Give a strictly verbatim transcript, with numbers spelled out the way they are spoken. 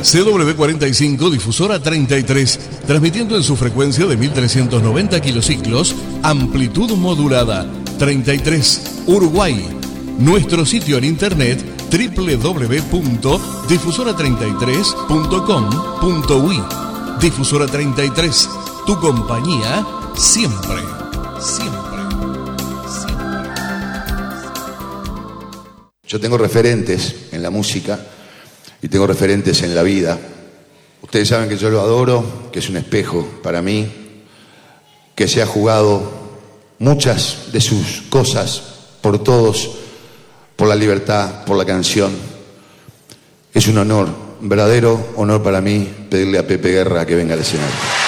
C W cuarenta y cinco, difusora treinta y tres, transmitiendo en su frecuencia de mil trescientos noventa kilociclos, amplitud modulada, treinta y tres, Uruguay. Nuestro sitio en internet doble u doble u doble u punto difusora treinta y tres punto com punto uy. Difusora treinta y tres, tu compañía siempre, siempre, siempre. Yo tengo referentes en la música y tengo referentes en la vida. Ustedes saben que yo lo adoro, que es un espejo para mí, que se ha jugado muchas de sus cosas por todos, por la libertad, por la canción. Es un honor, un verdadero honor para mí pedirle a Pepe Guerra que venga al escenario.